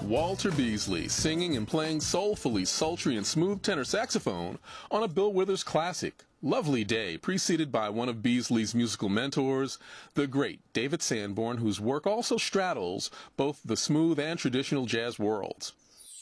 Walter Beasley singing and playing soulfully sultry and smooth tenor saxophone on a Bill Withers classic, Lovely Day, preceded by one of Beasley's musical mentors, the great David Sanborn, whose work also straddles both the smooth and traditional jazz worlds.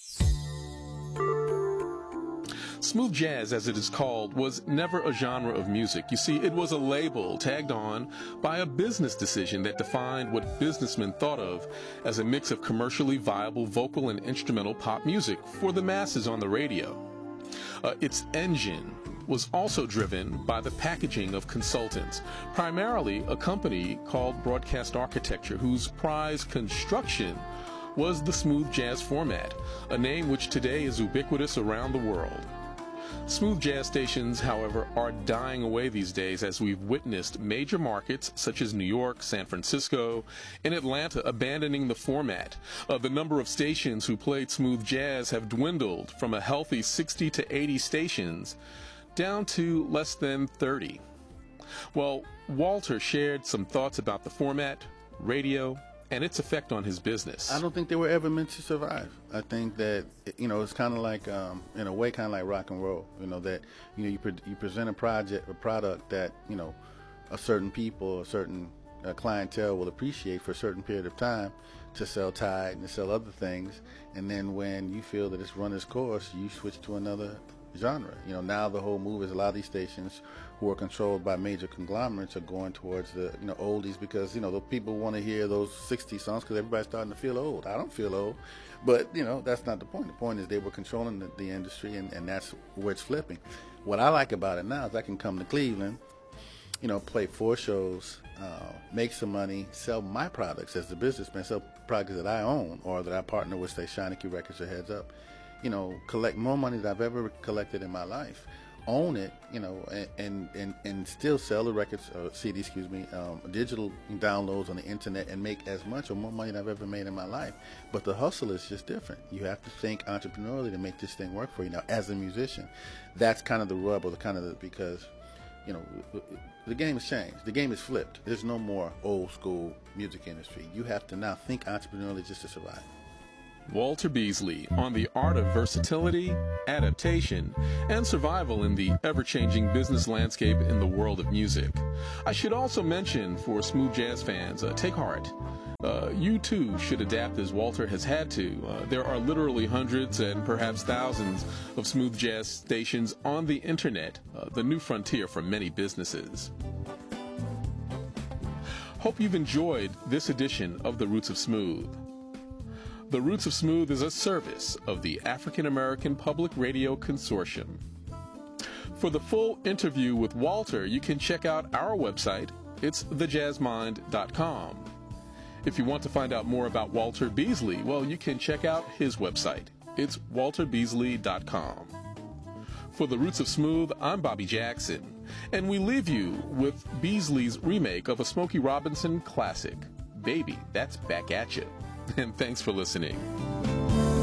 Smooth jazz, as it is called, was never a genre of music. You see, it was a label tagged on by a business decision that defined what businessmen thought of as a mix of commercially viable vocal and instrumental pop music for the masses on the radio. Its engine was also driven by the packaging of consultants, primarily a company called Broadcast Architecture, whose prize construction was the smooth jazz format, a name which today is ubiquitous around the world. Smooth jazz stations, however, are dying away these days as we've witnessed major markets such as New York, San Francisco, and Atlanta abandoning the format. The number of stations who played smooth jazz have dwindled from a healthy 60 to 80 stations down to less than 30. Well, Walter shared some thoughts about the format, radio, and its effect on his business. I don't think they were ever meant to survive. I think that, it's kind of like, in a way, kind of like rock and roll. That you present a product that a certain people, a certain clientele will appreciate for a certain period of time to sell Tide and to sell other things, and then when you feel that it's run its course, you switch to another genre. Now the whole move is a lot of these stations who are controlled by major conglomerates are going towards the oldies, because the people want to hear those 60 songs because everybody's starting to feel old. I don't feel old, but that's not the point. The point is they were controlling the industry, and that's where it's flipping. What I like about it now is I can come to Cleveland, play 4 shows, make some money, sell my products as a businessman, sell products that I own or that I partner with, say Shinekey Records or Heads Up, collect more money than I've ever collected in my life, own it, and still sell the records, CDs, digital downloads on the internet, and make as much or more money than I've ever made in my life. But the hustle is just different. You have to think entrepreneurially to make this thing work for you. Now, as a musician, that's kind of the rub, or because the game has changed. The game has flipped. There's no more old school music industry. You have to now think entrepreneurially just to survive. Walter Beasley on the art of versatility, adaptation, and survival in the ever-changing business landscape in the world of music. I should also mention for smooth jazz fans, take heart. You too should adapt as Walter has had to. There are literally hundreds and perhaps thousands of smooth jazz stations on the internet, the new frontier for many businesses. Hope you've enjoyed this edition of The Roots of Smooth. The Roots of Smooth is a service of the African American Public Radio Consortium. For the full interview with Walter, you can check out our website. It's thejazzmind.com. If you want to find out more about Walter Beasley, well, you can check out his website. It's walterbeasley.com. For The Roots of Smooth, I'm Bobby Jackson, and we leave you with Beasley's remake of a Smokey Robinson classic, Baby, That's Back at Ya. And thanks for listening.